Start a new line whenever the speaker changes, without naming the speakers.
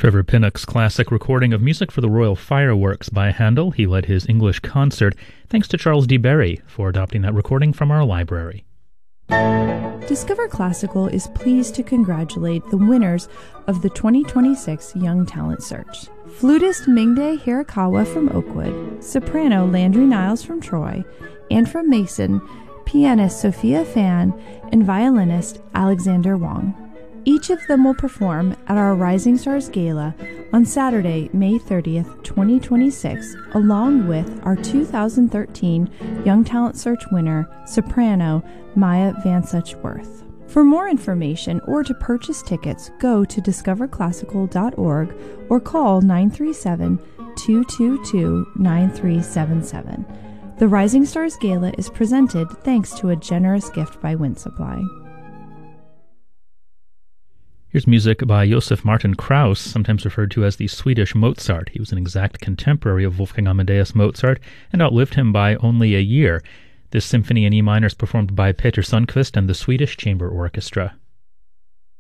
Trevor Pinnock's classic recording of music for the Royal Fireworks by Handel. He led his English concert. Thanks to Charles D. Berry for adopting that recording from our library.
Discover Classical is pleased to congratulate the winners of the 2026 Young Talent Search. Flutist Mingde Hirakawa from Oakwood, soprano Landry Niles from Troy, and from Mason, pianist Sophia Fan, and violinist Alexander Wong. Each of them will perform at our Rising Stars Gala on Saturday, May 30th, 2026, along with our 2013 Young Talent Search winner, soprano Maya Van Suchworth. For more information or to purchase tickets, go to discoverclassical.org or call 937-222-9377. The Rising Stars Gala is presented thanks to a generous gift by Wind Supply.
Here's music by Josef Martin Krauss, sometimes referred to as the Swedish Mozart. He was an exact contemporary of Wolfgang Amadeus Mozart and outlived him by only a year. This symphony in E minor is performed by Peter Sundqvist and the Swedish Chamber Orchestra.